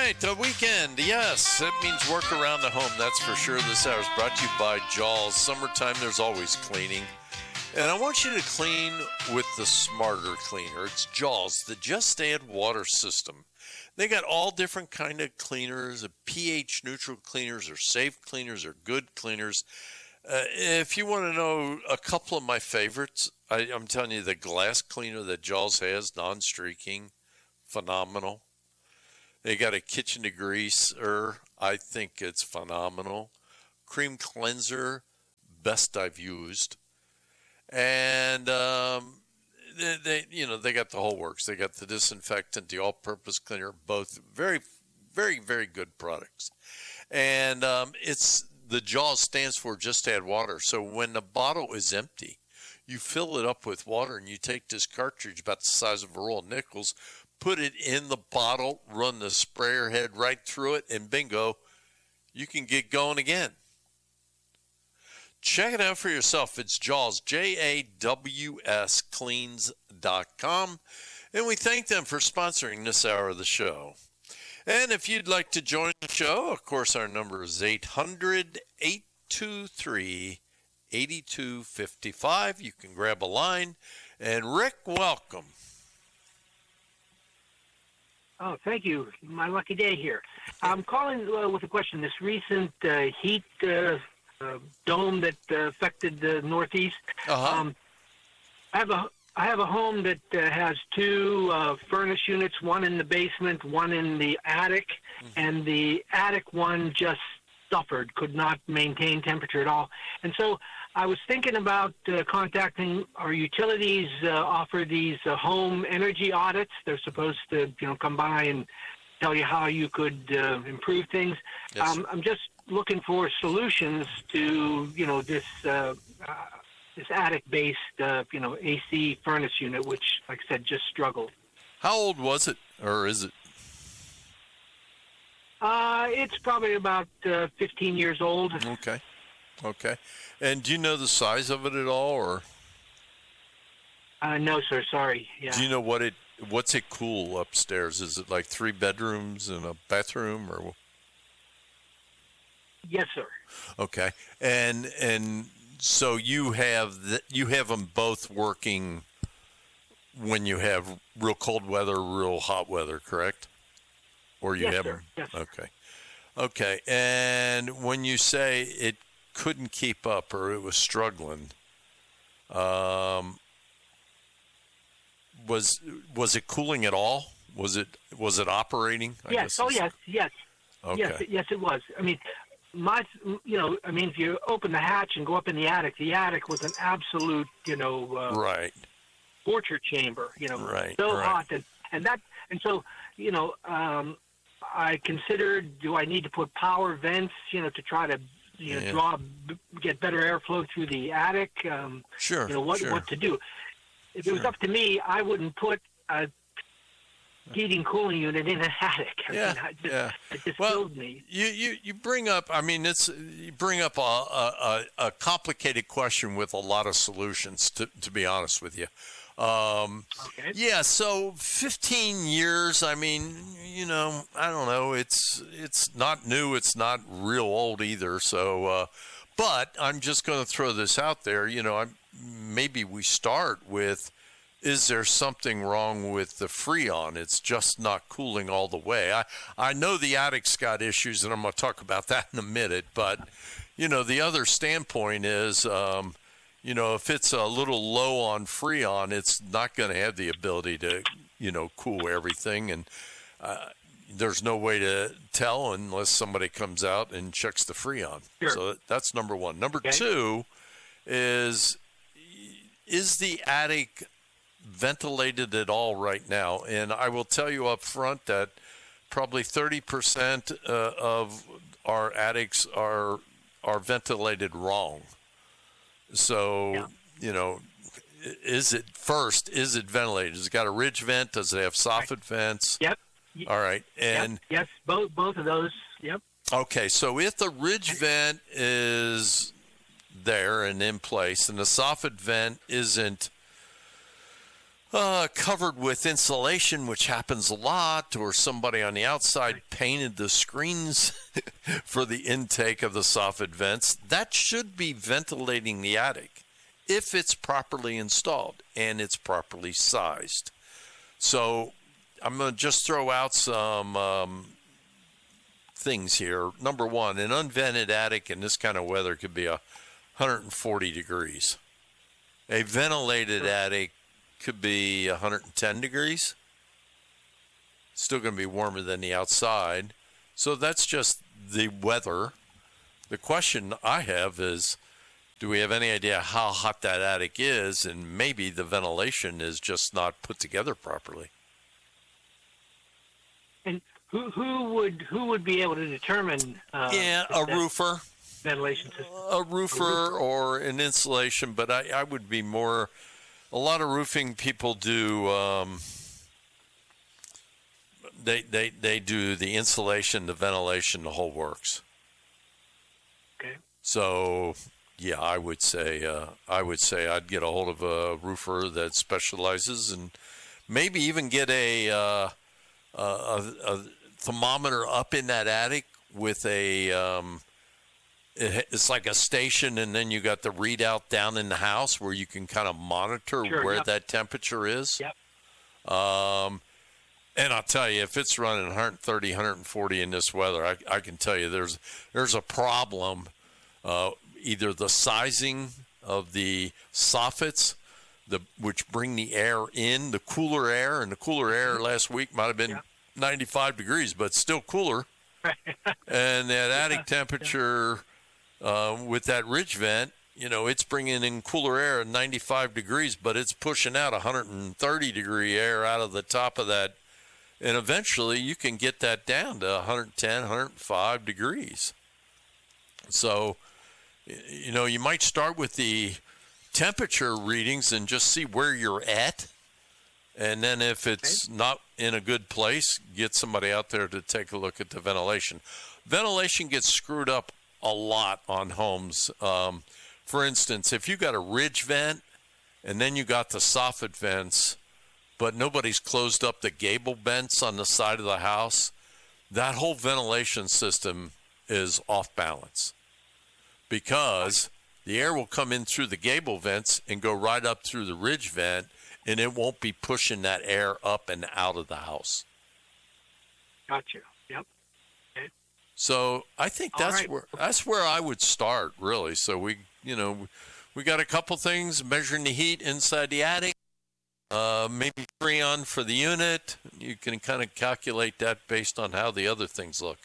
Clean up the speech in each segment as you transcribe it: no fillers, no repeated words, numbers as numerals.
right, the weekend. Yes, it means work around the home, that's for sure. This hour is brought to you by Jaws. Summertime, there's always cleaning. And I want you to clean with the smarter cleaner. It's Jaws, the Just Add Water system. They got all different kind of cleaners, pH neutral cleaners, or safe cleaners, or good cleaners. If you want to know a couple of my favorites, I'm telling you, the glass cleaner that Jaws has, non-streaking, phenomenal. They got a kitchen degreaser. I think it's phenomenal. Cream cleanser, best I've used. And they got the whole works. They got the disinfectant, the all-purpose cleaner, both very, very, very good products. And it's the Jaws stands for Just Add Water. So when the bottle is empty, you fill it up with water, and you take this cartridge about the size of a roll of nickels, put it in the bottle, run the sprayer head right through it, and bingo, you can get going again. Check it out for yourself. It's Jaws, Jaws, cleans.com. And we thank them for sponsoring this hour of the show. And if you'd like to join the show, of course, our number is 800-823-8255. You can grab a line. And Rick, welcome. Oh, thank you. My lucky day here. I'm calling with a question. This recent heat dome that affected the Northeast. I have a home that has two furnace units, one in the basement, one in the attic, and the attic one just suffered, could not maintain temperature at all. And so I was thinking about contacting our utilities, offer these home energy audits. They're supposed to, come by and tell you how you could improve things. Yes. I'm just looking for solutions to, this attic-based, AC furnace unit, which, like I said, just struggled. How old was it, or is it? It's probably about 15 years old. Okay. And do you know the size of it at all, or? No, sir. Sorry. Yeah. Do you know what's it cool upstairs? Is it like 3 bedrooms and a bathroom, or? Yes, sir. Okay. And so you have them both working when you have real cold weather, real hot weather, correct? Or you yes, have sir. them? Yes, sir. Okay. And when you say it couldn't keep up or it was struggling, was it cooling at all? Was it operating? Yes. Yes. Okay. Yes, it was. I mean, if you open the hatch and go up in the attic was an absolute, right. torture chamber, right. so right. hot. And so, I considered, do I need to put power vents, to try to, get better airflow through the attic? Sure. What to do? If it was up to me, I wouldn't put a heating cooling unit in an attic. It just kills me. You bring up, you bring up a complicated question with a lot of solutions, to be honest with you. Okay. Yeah, so 15 years, I don't know, it's not new, it's not real old either, so, but I'm just going to throw this out there, maybe we start with, is there something wrong with the Freon? It's just not cooling all the way. I know the attic's got issues, and I'm going to talk about that in a minute, but, the other standpoint is, if it's a little low on Freon, it's not going to have the ability to, cool everything. And there's no way to tell unless somebody comes out and checks the Freon. Sure. So that's number one. Number two is the attic ventilated at all right now? And I will tell you up front that probably 30% of our attics are ventilated wrong. So, is it ventilated? Has it got a ridge vent? Does it have soffit vents? Yep. All right. And yes, both of those. Yep. Okay. So if the ridge vent is there and in place and the soffit vent isn't covered with insulation, which happens a lot, or somebody on the outside painted the screens for the intake of the soffit vents, that should be ventilating the attic if it's properly installed and it's properly sized. So I'm going to just throw out some things here. Number one, an unvented attic in this kind of weather could be 140 degrees. A ventilated attic could be 110 degrees. Still going to be warmer than the outside. So that's just the weather. The question I have is, do we have any idea how hot that attic is? And maybe the ventilation is just not put together properly. And who would be able to determine? A roofer. Ventilation system. A roofer or an insulation, but I would be more. A lot of roofing people do. They do the insulation, the ventilation, the whole works. Okay. So yeah, I would say I'd get a hold of a roofer that specializes, and maybe even get a thermometer up in that attic with a. It's like a station, and then you got the readout down in the house where you can kind of monitor where that temperature is. Yep. And I'll tell you, if it's running 130, 140 in this weather, I can tell you there's a problem. Either the sizing of the soffits, which bring the air in, the cooler air, and the cooler air last week might have been 95 degrees, but still cooler. And that attic temperature with that ridge vent, it's bringing in cooler air at 95 degrees, but it's pushing out 130 degree air out of the top of that. And eventually you can get that down to 110, 105 degrees. So, you might start with the temperature readings and just see where you're at. And then if it's not in a good place, get somebody out there to take a look at the ventilation. Ventilation gets screwed up a lot on homes. For instance, if you got a ridge vent and then you got the soffit vents, but nobody's closed up the gable vents on the side of the house, that whole ventilation system is off balance, because the air will come in through the gable vents and go right up through the ridge vent, and it won't be pushing that air up and out of the house. Gotcha. Yep. Okay. So I think that's where I would start, really. So we got a couple things: measuring the heat inside the attic, maybe Freon for the unit. You can kind of calculate that based on how the other things look.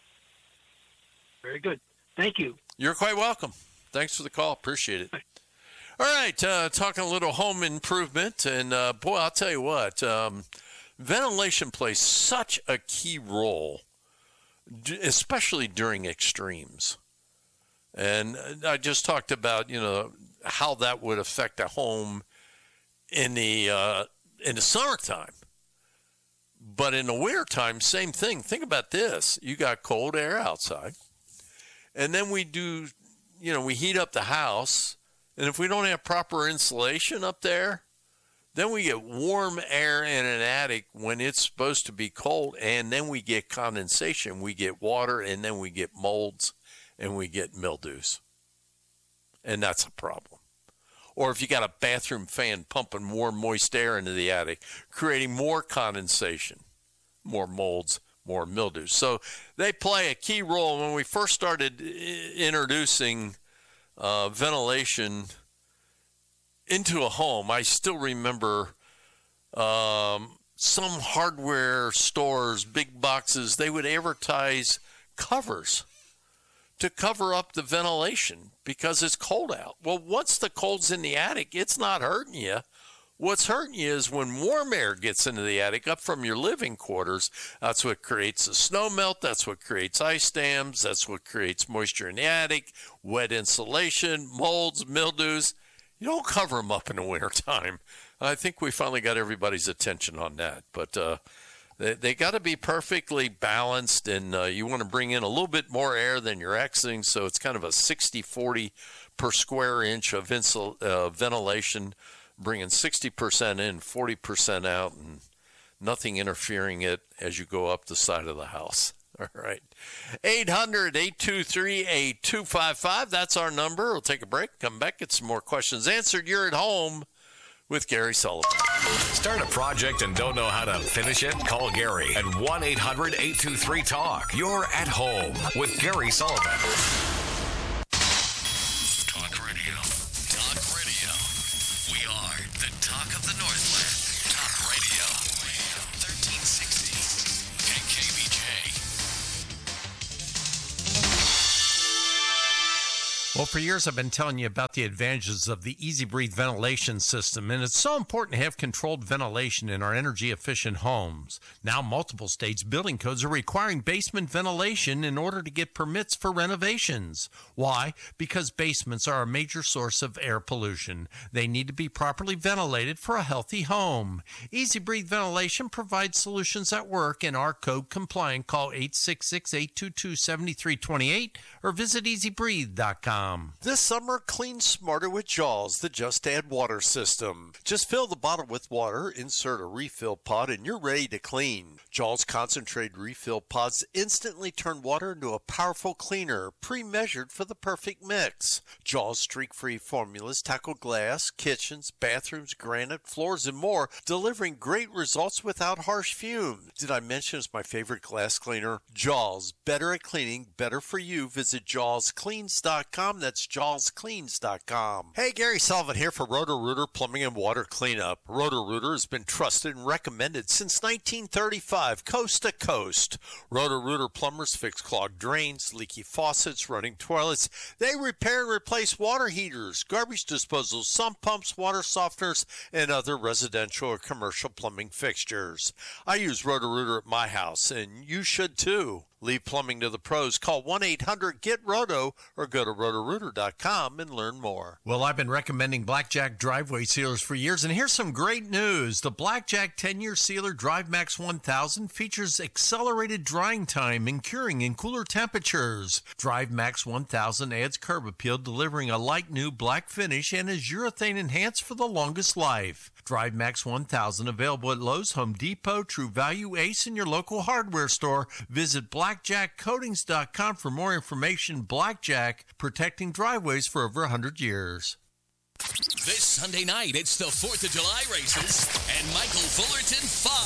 Very good. Thank you. You're quite welcome. Thanks for the call. Appreciate it. All right, talking a little home improvement, and boy, I'll tell you what, ventilation plays such a key role, especially during extremes. And I just talked about, how that would affect a home in the summertime. But in the wintertime, same thing. Think about this. You got cold air outside, and then we heat up the house. And if we don't have proper insulation up there, then we get warm air in an attic when it's supposed to be cold, and then we get condensation. We get water, and then we get molds, and we get mildews. And that's a problem. Or if you got a bathroom fan pumping warm, moist air into the attic, creating more condensation, more molds, more mildews. So they play a key role. When we first started introducing ventilation into a home, I still remember some hardware stores, big boxes, they would advertise covers to cover up the ventilation because it's cold out. Well, once the cold's in the attic, it's not hurting you. What's hurting you is when warm air gets into the attic up from your living quarters. That's what creates the snow melt. That's what creates ice dams. That's what creates moisture in the attic, wet insulation, molds, mildews. You don't cover them up in the wintertime. I think we finally got everybody's attention on that. But they got to be perfectly balanced, and you want to bring in a little bit more air than you're exiting, so it's kind of a 60-40 per square inch of ventilation bringing 60% in, 40% out, and nothing interfering it as you go up the side of the house. All right. 800-823-8255. That's our number. We'll take a break, come back, get some more questions answered. You're at home with Gary Sullivan. Start a project and don't know how to finish it? Call Gary at 1-800-823-TALK. You're at home with Gary Sullivan. Talk radio. Talk radio. We are the talk of the Northland. Talk radio. 1360 KKBJ. Well, for years I've been telling you about the advantages of the Easy Breathe ventilation system, and it's so important to have controlled ventilation in our energy-efficient homes. Now, multiple states' building codes are requiring basement ventilation in order to get permits for renovations. Why? Because basements are a major source of air pollution. They need to be properly ventilated for a healthy home. Easy Breathe ventilation provides solutions that work and are code compliant. Call 866-822-7328 or visit easybreathe.com. This summer, clean smarter with Jaws, the Just Add Water system. Just fill the bottle with water, insert a refill pod, and you're ready to clean. Jaws concentrated refill pods instantly turn water into a powerful cleaner, pre-measured for the perfect mix. Jaws streak-free formulas tackle glass, kitchens, bathrooms, granite, floors, and more, delivering great results without harsh fumes. Did I mention it's my favorite glass cleaner? Jaws, better at cleaning, better for you. Visit JawsCleans.com. That's JawsCleans.com. Hey, Gary Sullivan here for Roto-Rooter Plumbing and Water Cleanup. Roto-Rooter has been trusted and recommended since 1935, coast to coast. Roto-Rooter plumbers fix clogged drains, leaky faucets, running toilets. They repair and replace water heaters, garbage disposal, sump pumps, water softeners, and other residential or commercial plumbing fixtures. I use Roto-Rooter at my house, and you should too. Leave plumbing to the pros. Call 1-800-GET-ROTO or go to rotorooter.com and learn more. Well, I've been recommending Blackjack driveway sealers for years, and here's some great news. The Blackjack 10-year sealer DriveMax 1000 features accelerated drying time and curing in cooler temperatures. DriveMax 1000 adds curb appeal, delivering a light new black finish, and is urethane enhanced for the longest life. DriveMax 1000 available at Lowe's, Home Depot, True Value, Ace, and your local hardware store. Visit blackjackcoatings.com for more information. Blackjack, protecting driveways for over 100 years. This Sunday night, it's the 4th of July races and Michael Fullerton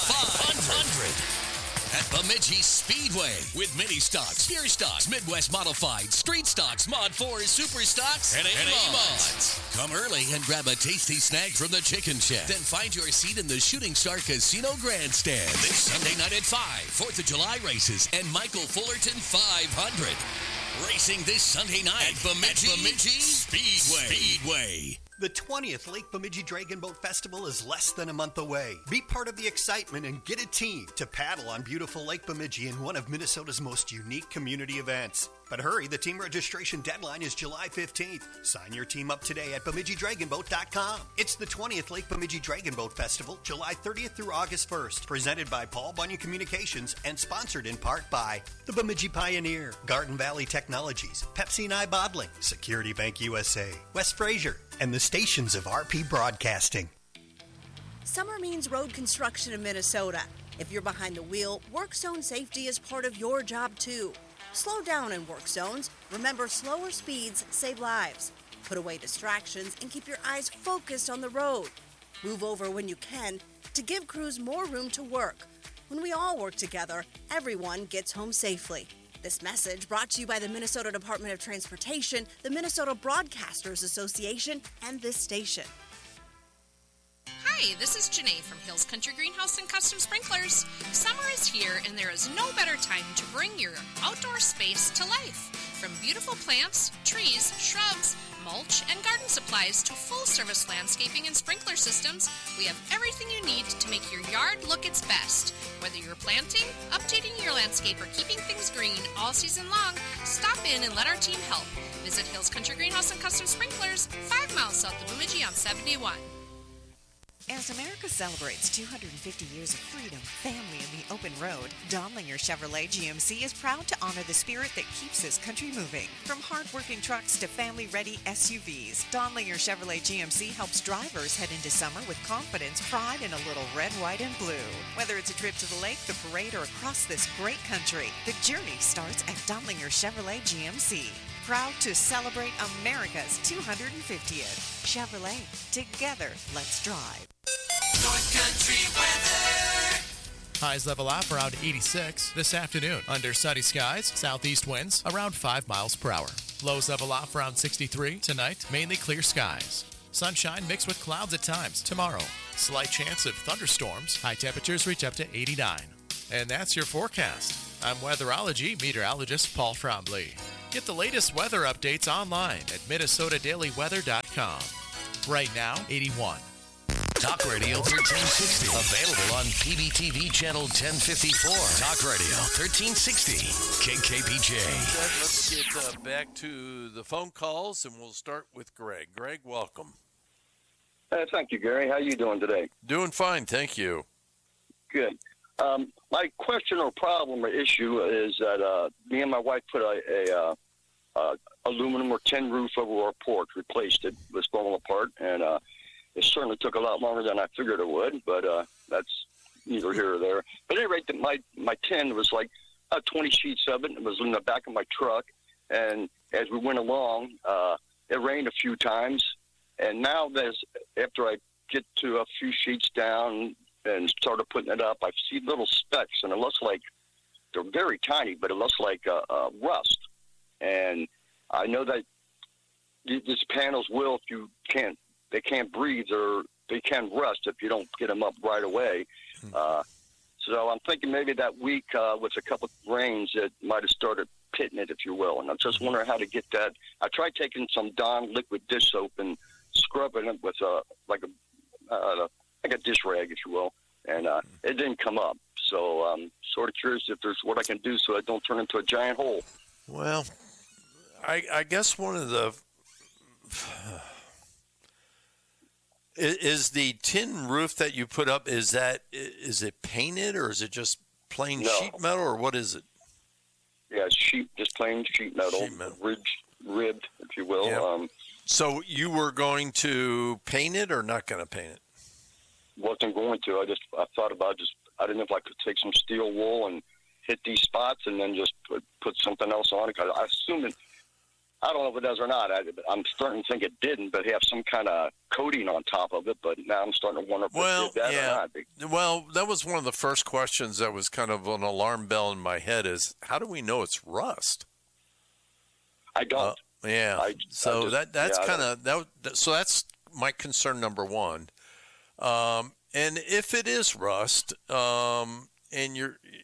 500. At Bemidji Speedway with mini stocks, steer stocks, Midwest modified, street stocks, Mod 4s, super stocks, and A-Mods. Come early and grab a tasty snack from the Chicken Shack. Then find your seat in the Shooting Star Casino Grandstand. This Sunday night at 5, 4th of July races and Michael Fullerton 500. Racing this Sunday night at Bemidji Speedway. The 20th Lake Bemidji Dragon Boat Festival is less than a month away. Be part of the excitement and get a team to paddle on beautiful Lake Bemidji in one of Minnesota's most unique community events. But hurry, the team registration deadline is July 15th. Sign your team up today at BemidjiDragonBoat.com. It's the 20th Lake Bemidji Dragon Boat Festival, July 30th through August 1st. Presented by Paul Bunyan Communications and sponsored in part by the Bemidji Pioneer, Garden Valley Technologies, Pepsi and I Bottling, Security Bank USA, West Fraser, and the stations of RP Broadcasting. Summer means road construction in Minnesota. If you're behind the wheel, work zone safety is part of your job too. Slow down in work zones. Remember, slower speeds save lives. Put away distractions and keep your eyes focused on the road. Move over when you can to give crews more room to work. When we all work together, everyone gets home safely. This message brought to you by the Minnesota Department of Transportation, the Minnesota Broadcasters Association, and this station. Hi, this is Janae from Hills Country Greenhouse and Custom Sprinklers. Summer is here and there is no better time to bring your outdoor space to life. From beautiful plants, trees, shrubs, mulch, and garden supplies to full-service landscaping and sprinkler systems, we have everything you need to make your yard look its best. Whether you're planting, updating your landscape, or keeping things green all season long, stop in and let our team help. Visit Hills Country Greenhouse and Custom Sprinklers, 5 miles south of Bemidji on 71. As America celebrates 250 years of freedom, family, and the open road, Donlinger Chevrolet GMC is proud to honor the spirit that keeps this country moving. From hard-working trucks to family-ready SUVs, Donlinger Chevrolet GMC helps drivers head into summer with confidence, pride, and a little red, white, and blue. Whether it's a trip to the lake, the parade, or across this great country, the journey starts at Donlinger Chevrolet GMC. Proud to celebrate America's 250th. Chevrolet. Together, let's drive. North Country weather. Highs level off around 86 this afternoon. Under sunny skies, southeast winds around 5 miles per hour. Lows level off around 63 tonight, mainly clear skies. Sunshine mixed with clouds at times tomorrow. Slight chance of thunderstorms. High temperatures reach up to 89. And that's your forecast. I'm weatherology meteorologist Paul Frombley. Get the latest weather updates online at minnesotadailyweather.com. Right now, 81. Talk Radio 1360. Available on PBTV Channel 1054. Talk Radio 1360. KKPJ. Let's get back to the phone calls, and we'll start with Greg. Greg, welcome. Thank you, Gary. How are you doing today? Doing fine, thank you. Good. My question or problem or issue is that me and my wife put a aluminum or tin roof over our porch, replaced it. It was falling apart, and it certainly took a lot longer than I figured it would, but that's neither here or there. But at any rate, my tin was like 20 sheets of it. It was in the back of my truck, and as we went along, it rained a few times, and now after I get to a few sheets down and started putting it up, I see little specks, and it looks like they're very tiny, but it looks like rust. And I know that these panels will, if they can't breathe, or they can rust if you don't get them up right away. So I'm thinking maybe that week with a couple of rains, it might have started pitting it, if you will. And I'm just wondering how to get that. I tried taking some Dawn liquid dish soap and scrubbing it with like a dish rag, if you will, and it didn't come up. So I'm sort of curious if there's what I can do so it don't turn into a giant hole. Well, I guess one of the is the tin roof that you put up, is it painted, or is it just plain sheet metal, or what is it? Yeah, just plain sheet metal. Ribbed, if you will. Yeah. So you were going to paint it or not going to paint it? Wasn't going to. I thought about I didn't know if I could take some steel wool and hit these spots and then just put something else on it. Cause I assume I don't know if it does or not. I'm starting to think it didn't, but have some kind of coating on top of it. But now I'm starting to wonder if it did that or not. Well, that was one of the first questions that was kind of an alarm bell in my head is, how do we know it's rust? I don't. So that's my concern number one. And if it is rust, and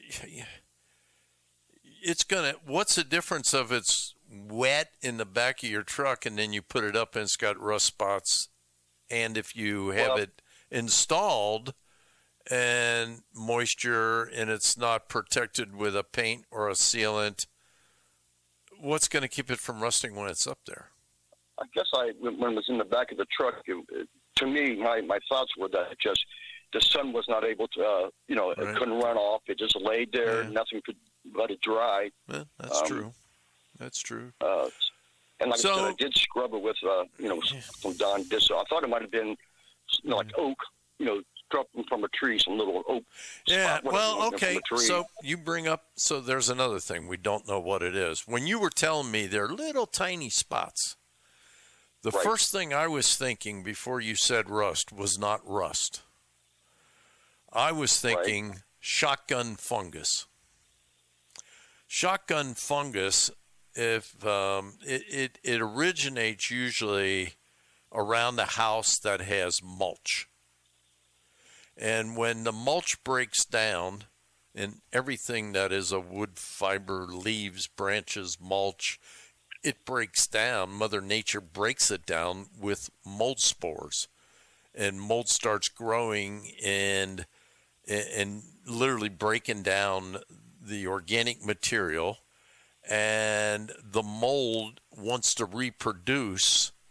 what's the difference of it's wet in the back of your truck and then you put it up and it's got rust spots, and if you have it installed and moisture and it's not protected with a paint or a sealant, what's going to keep it from rusting when it's up there? I guess when it was in the back of the truck, to me, my thoughts were that the sun was not able to, it couldn't run off. It just laid there. Yeah. Nothing could let it dry. Yeah, that's true. That's true. And like I said, I did scrub it with, some Dawn dish. I thought it might have been, like oak, dropping from a tree, some little oak. Yeah, well, okay. So you bring up, there's another thing. We don't know what it is. When you were telling me they're little tiny spots, the first thing I was thinking before you said rust was not rust. I was thinking shotgun fungus. Shotgun fungus, if it originates usually around the house that has mulch. And when the mulch breaks down, and everything that is a wood fiber, leaves, branches, mulch, it breaks down. Mother Nature breaks it down with mold spores. And mold starts growing and literally breaking down the organic material, and the mold wants to reproduce,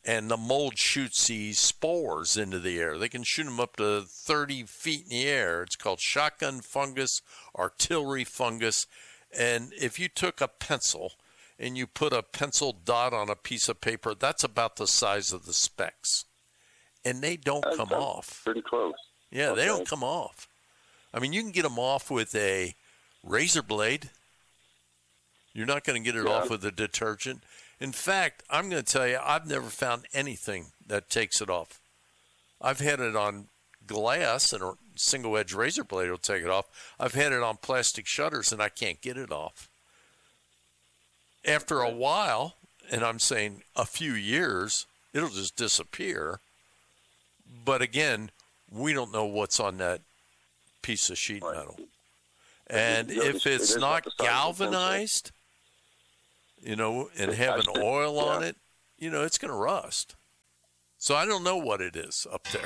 And the mold shoots these spores into the air. They can shoot them up to 30 feet in the air. It's called shotgun fungus, artillery fungus. And if you took a pencil and you put a pencil dot on a piece of paper, that's about the size of the specks. And they don't come off. Pretty close. Yeah, okay. They don't come off. I mean, you can get them off with a razor blade. You're not going to get it off with a detergent. In fact, I'm going to tell you, I've never found anything that takes it off. I've had it on glass, and a single-edge razor blade will take it off. I've had it on plastic shutters, and I can't get it off. After a while, and I'm saying a few years, it'll just disappear. But again, we don't know what's on that piece of sheet metal. And if it's not galvanized, and having oil on it, it's going to rust. So I don't know what it is up there.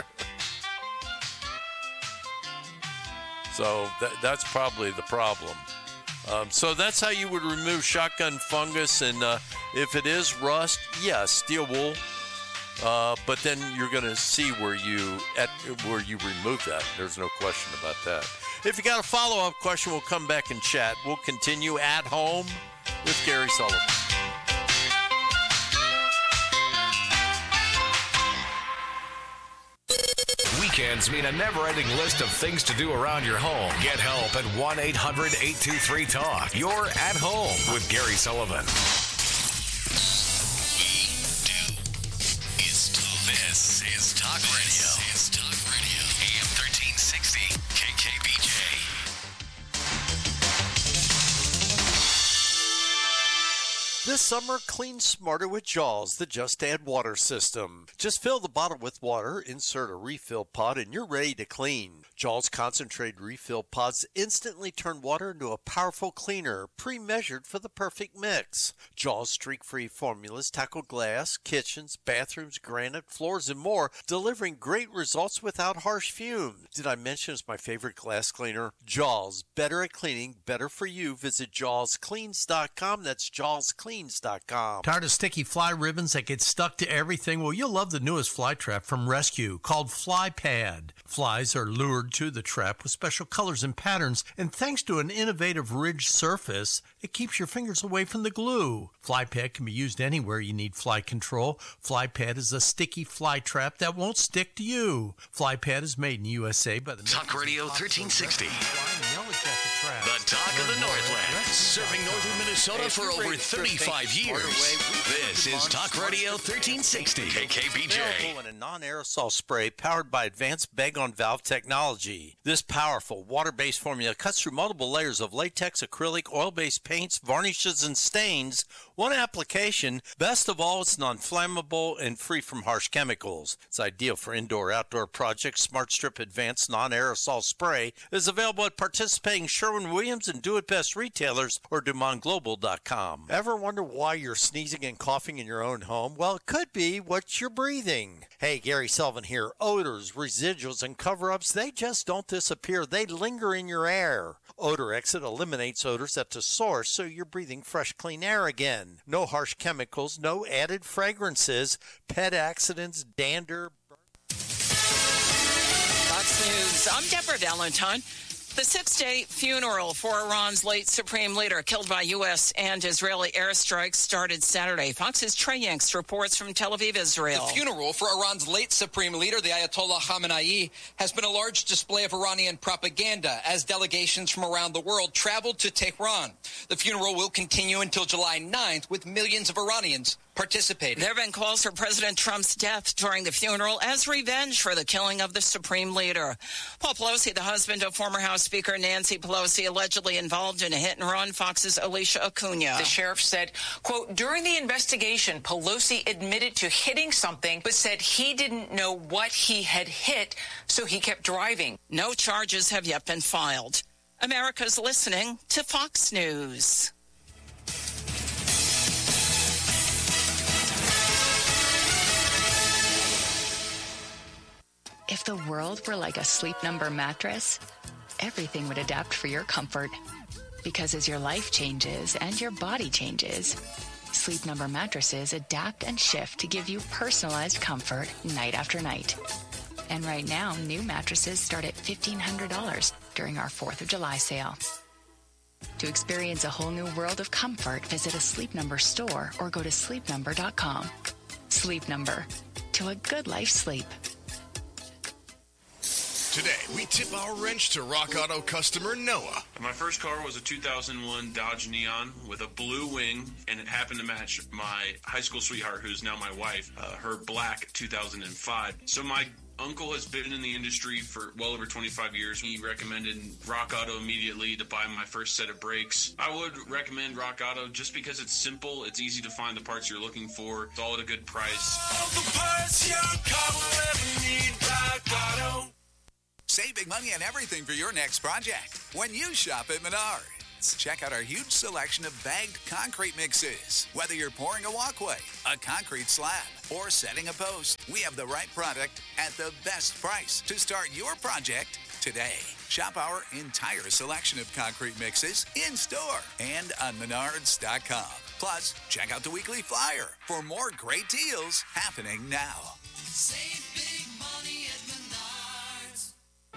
So that's probably the problem. So that's how you would remove shotgun fungus. And if it is rust, steel wool. But then you're going to see where you remove that. There's no question about that. If you got a follow-up question, we'll come back and chat. We'll continue At Home with Gary Sullivan. Weekends mean a never-ending list of things to do around your home. Get help at 1-800-823-TALK. You're At Home with Gary Sullivan. This is Talk Radio. AM 1360 KKBJ. This summer, clean smarter with Jaws, the Just Add Water system. Just fill the bottle with water, insert a refill pod, and you're ready to clean. Jaws concentrated refill pods instantly turn water into a powerful cleaner, pre-measured for the perfect mix. Jaws streak-free formulas tackle glass, kitchens, bathrooms, granite, floors, and more, delivering great results without harsh fumes. Did I mention it's my favorite glass cleaner? Jaws, better at cleaning, better for you. Visit JawsCleans.com. That's JawsCleans.com. Tired of sticky fly ribbons that get stuck to everything? Well, you'll love the newest fly trap from Rescue called Fly Pad. Flies are lured to the trap with special colors and patterns, and thanks to an innovative ridged surface, it keeps your fingers away from the glue. Fly Pad can be used anywhere you need fly control. Fly Pad is a sticky fly trap that won't stick to you. Fly Pad is made in USA by the Talk Radio 1360. The Talk of the Northland. Serving northern Minnesota for over 35 years. This is Talk Radio 1360. KKBJ. Available in a non-aerosol spray powered by advanced bag-on-valve technology. This powerful water-based formula cuts through multiple layers of latex, acrylic, oil-based paints, varnishes, and stains. One application. Best of all, it's non-flammable and free from harsh chemicals. It's ideal for indoor-outdoor projects. Smart Strip Advanced Non-Aerosol Spray is available at participating Sherwin-Williams and Do It Best retailers or DuMontGlobal.com. Ever wonder why you're sneezing and coughing in your own home? Well, it could be what you're breathing. Hey, Gary Sullivan here. Odors, residuals, and cover-ups, they just don't disappear. They linger in your air. Odor Exit eliminates odors at the source, so you're breathing fresh, clean air again. No harsh chemicals, no added fragrances, pet accidents, dander. Fox News. I'm Deborah Valentine. The six-day funeral for Iran's late supreme leader killed by U.S. and Israeli airstrikes started Saturday. Fox's Trey Yanks reports from Tel Aviv, Israel. The funeral for Iran's late supreme leader, the Ayatollah Khamenei, has been a large display of Iranian propaganda as delegations from around the world traveled to Tehran. The funeral will continue until July 9th with millions of Iranians participating. There have been calls for President Trump's death during the funeral as revenge for the killing of the supreme leader. Paul Pelosi, the husband of former House Speaker Nancy Pelosi, allegedly involved in a hit-and-run. Fox's Alicia Acuna. The sheriff said, quote, during the investigation, Pelosi admitted to hitting something, but said he didn't know what he had hit, so he kept driving. No charges have yet been filed. America's listening to Fox News. If the world were like a Sleep Number mattress, everything would adapt for your comfort. Because as your life changes and your body changes, Sleep Number mattresses adapt and shift to give you personalized comfort night after night. And right now, new mattresses start at $1,500 during our 4th of July sale. To experience a whole new world of comfort, visit a Sleep Number store or go to sleepnumber.com. Sleep Number. To a good life sleep. Today, we tip our wrench to Rock Auto customer Noah. My first car was a 2001 Dodge Neon with a blue wing, and it happened to match my high school sweetheart, who's now my wife, her black 2005. So my uncle has been in the industry for well over 25 years. He recommended Rock Auto immediately to buy my first set of brakes. I would recommend Rock Auto just because it's simple, it's easy to find the parts you're looking for, it's all at a good price. All the parts your car will ever need, Rock Auto. Save big money on everything for your next project when you shop at Menards. Check out our huge selection of bagged concrete mixes. Whether you're pouring a walkway, a concrete slab, or setting a post, we have the right product at the best price to start your project today. Shop our entire selection of concrete mixes in-store and on Menards.com. Plus, check out the weekly flyer for more great deals happening now. Save big money at Menards.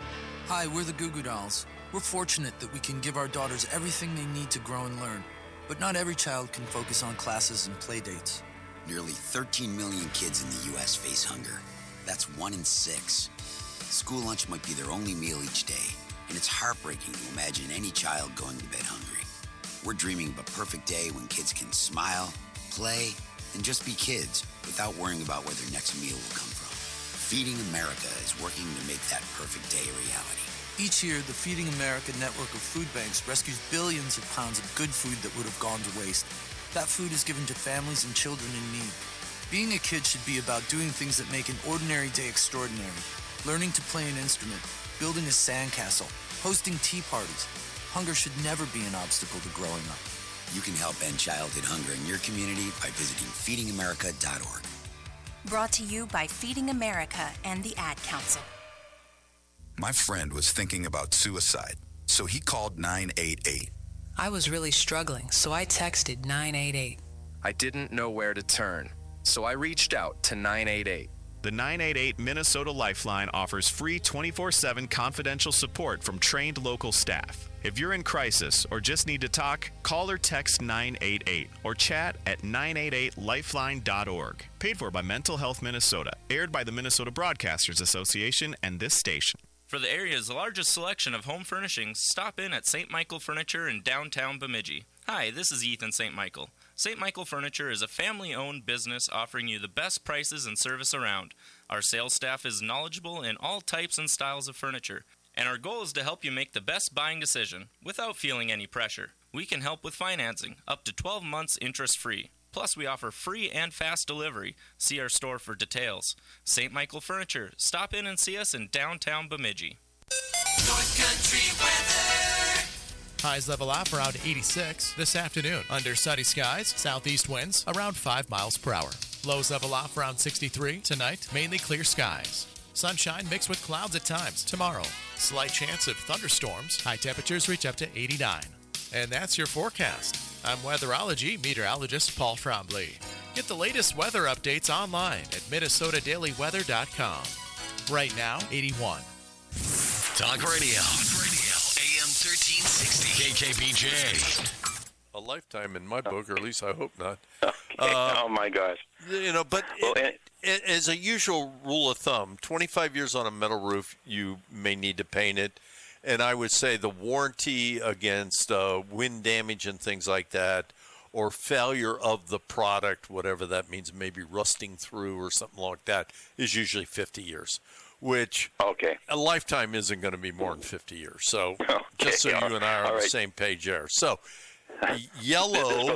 Hi, we're the Goo Goo Dolls. We're fortunate that we can give our daughters everything they need to grow and learn. But not every child can focus on classes and play dates. Nearly 13 million kids in the U.S. face hunger. That's 1 in 6. School lunch might be their only meal each day, and it's heartbreaking to imagine any child going to bed hungry. We're dreaming of a perfect day when kids can smile, play, and just be kids without worrying about where their next meal will come from. Feeding America is working to make that perfect day a reality. Each year, the Feeding America network of food banks rescues billions of pounds of good food that would have gone to waste. That food is given to families and children in need. Being a kid should be about doing things that make an ordinary day extraordinary. Learning to play an instrument, building a sandcastle, hosting tea parties. Hunger should never be an obstacle to growing up. You can help end childhood hunger in your community by visiting feedingamerica.org. Brought to you by Feeding America and the Ad Council. My friend was thinking about suicide, so he called 988. I was really struggling, so I texted 988. I didn't know where to turn, so I reached out to 988. The 988 Minnesota Lifeline offers free 24/7 confidential support from trained local staff. If you're in crisis or just need to talk, call or text 988 or chat at 988lifeline.org. Paid for by Mental Health Minnesota. Aired by the Minnesota Broadcasters Association and this station. For the area's largest selection of home furnishings, stop in at St. Michael Furniture in downtown Bemidji. Hi, this is Ethan St. Michael. St. Michael Furniture is a family-owned business offering you the best prices and service around. Our sales staff is knowledgeable in all types and styles of furniture, and our goal is to help you make the best buying decision without feeling any pressure. We can help with financing, up to 12 months interest-free. Plus, we offer free and fast delivery. See our store for details. St. Michael Furniture. Stop in and see us in downtown Bemidji. North Country weather. Highs level off around 86 this afternoon. Under sunny skies, southeast winds around 5 miles per hour. Lows level off around 63 tonight. Mainly clear skies. Sunshine mixed with clouds at times tomorrow. Slight chance of thunderstorms. High temperatures reach up to 89. And that's your forecast. I'm weatherology meteorologist Paul Trombley. Get the latest weather updates online at minnesotadailyweather.com. Right now, 81. Talk Radio. AM 1360. KKBJ. A lifetime in my book, or at least I hope not. Oh, my gosh. You know, but as a usual rule of thumb, 25 years on a metal roof, you may need to paint it. And I would say the warranty against wind damage and things like that, or failure of the product, whatever that means, maybe rusting through or something like that, is usually 50 years, which a lifetime isn't going to be more than 50 years. So just so you and I are on the same page there. So yellow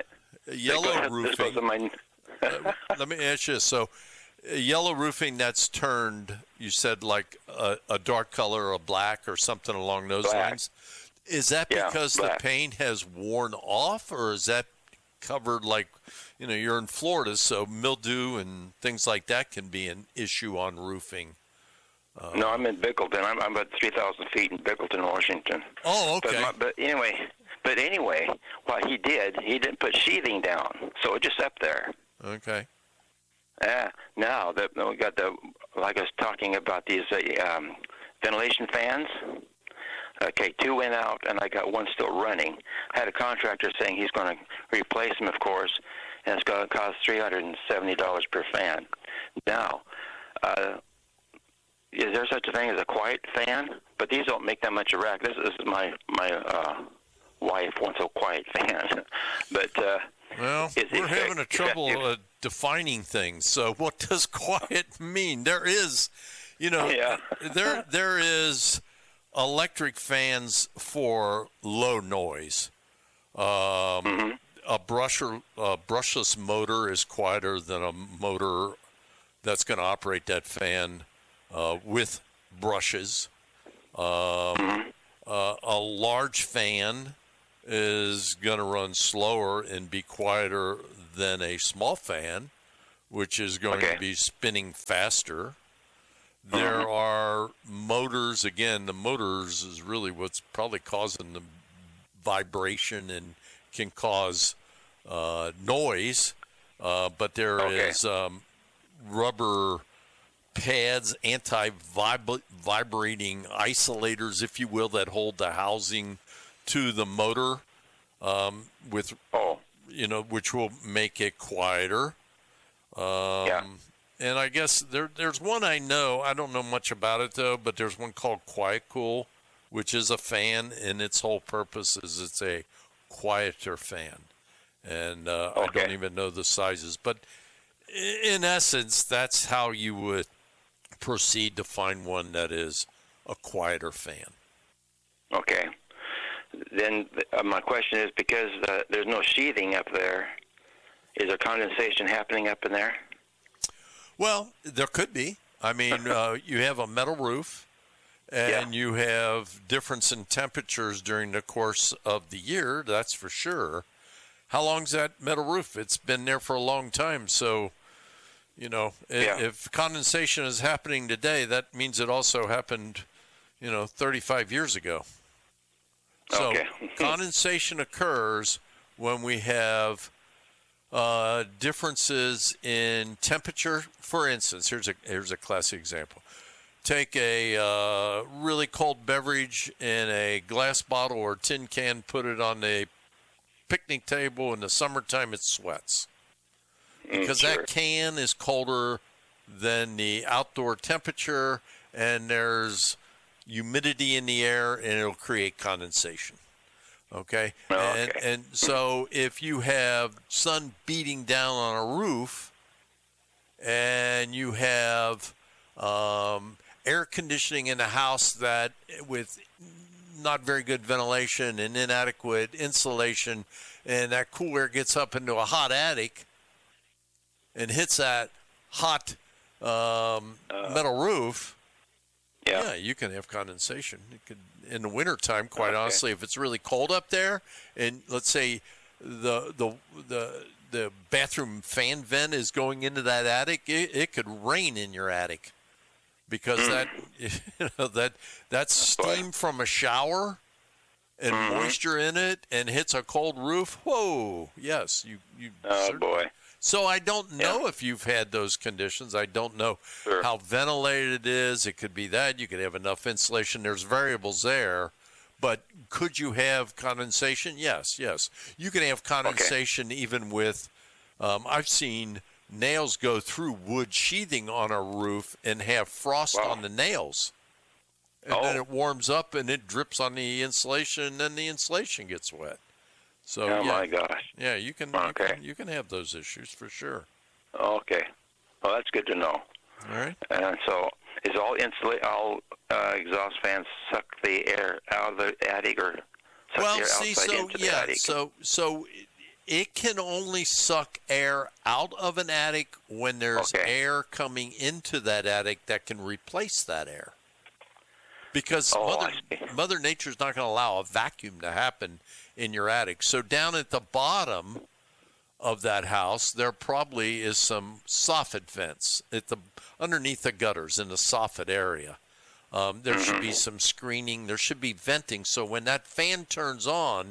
roofing. Let me ask you this. So yellow roofing that's turned, you said like a dark color or black or something along those lines. Is that because the paint has worn off, or is that covered like, you know, you're in Florida, so mildew and things like that can be an issue on roofing? No, I'm in Bickleton. I'm about 3,000 feet in Bickleton, Washington. Oh, okay. But anyway, But anyway, what he didn't put sheathing down, so it just up there. Okay. Now that we got like I was talking about these ventilation fans. Okay, 2 went out, and I got 1 still running. I had a contractor saying he's going to replace them, of course, and it's going to cost $370 per fan. Now, is there such a thing as a quiet fan? But these don't make that much of a rack. This is my wife wants a quiet fan, but well, we're having a trouble defining things. So, what does quiet mean? There is, there is electric fans for low noise. A brushless motor is quieter than a motor that's going to operate that fan with brushes. A large fan is going to run slower and be quieter than a small fan, which is going to be spinning faster. There are motors. Again, the motors is really what's probably causing the vibration and can cause noise. But there is rubber pads, anti-vibrating isolators, if you will, that hold the housing to the motor, which will make it quieter. And I guess there's one I know. I don't know much about it, though, but there's one called Quiet Cool, which is a fan, and its whole purpose is it's a quieter fan. And I don't even know the sizes. But in essence, that's how you would proceed to find one that is a quieter fan. Okay. Then my question is, because there's no sheathing up there, is there condensation happening up in there? Well, there could be. I mean, you have a metal roof, and you have difference in temperatures during the course of the year, that's for sure. How long's that metal roof? It's been there for a long time. So, if condensation is happening today, that means it also happened, 35 years ago. So condensation occurs when we have differences in temperature. For instance, here's a classic example. Take a really cold beverage in a glass bottle or tin can, put it on a picnic table. In the summertime, it sweats because that can is colder than the outdoor temperature, and there's humidity in the air, and it'll create condensation. Okay? And so if you have sun beating down on a roof and you have air conditioning in a house that with not very good ventilation and inadequate insulation, and that cool air gets up into a hot attic and hits that hot metal roof, you can have condensation. It could, in the wintertime, quite honestly, if it's really cold up there, and let's say the bathroom fan vent is going into that attic, it could rain in your attic because that's steam from a shower and moisture in it and hits a cold roof. Whoa, yes, you. Oh boy. So I don't know if you've had those conditions. I don't know how ventilated it is. It could be that. You could have enough insulation. There's variables there. But could you have condensation? Yes. You can have condensation even with, I've seen nails go through wood sheathing on a roof and have frost on the nails. And then it warms up and it drips on the insulation, and then the insulation gets wet. So, my gosh. Yeah, you can have those issues for sure. Okay. Well, that's good to know. All right. And so, is all exhaust fans suck the air out of the attic, or suck the air outside into the attic? So it can only suck air out of an attic when there's air coming into that attic that can replace that air. Because Mother Nature's not going to allow a vacuum to happen in your attic. So down at the bottom of that house, there probably is some soffit vents underneath the gutters in the soffit area. There should be some screening. There should be venting. So when that fan turns on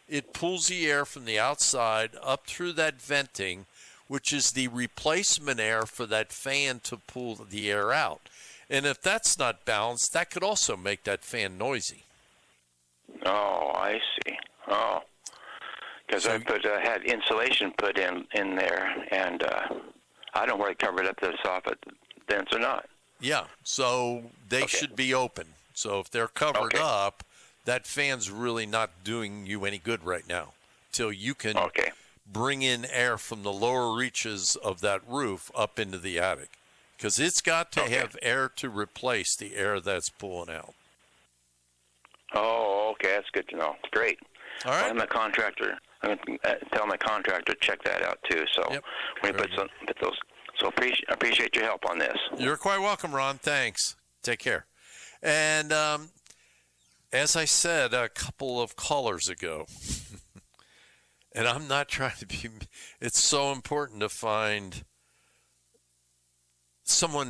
it pulls the air from the outside up through that venting, which is the replacement air for that fan to pull the air out. And if that's not balanced, that could also make that fan noisy. Oh, I see. Oh, because I had insulation put in there, and I don't really cover it up to the soffit vents or not. Yeah, so they should be open. So if they're covered up, that fan's really not doing you any good right now till you can bring in air from the lower reaches of that roof up into the attic, because it's got to have air to replace the air that's pulling out. Oh, okay, that's good to know. Great. All right. I'm going to tell my contractor to check that out too. So when we put those. So appreciate your help on this. You're quite welcome, Ron. Thanks. Take care. And as I said a couple of callers ago, and I'm not trying to be, it's so important to find someone